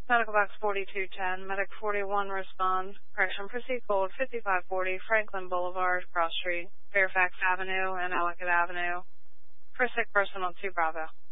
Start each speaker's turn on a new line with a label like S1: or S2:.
S1: Medical box 4210, medic 41 respond. Correction, proceed code 5540 Franklin Boulevard, Cross Street, Fairfax Avenue, and Ellicott Avenue. For sick person on 2 Bravo.